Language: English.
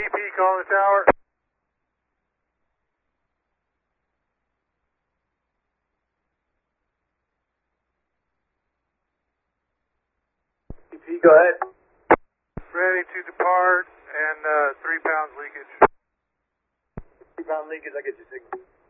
TP calling the tower. TP, go ahead. Ready to depart and 3 pounds leakage. 3 pound leakage, I get your signal.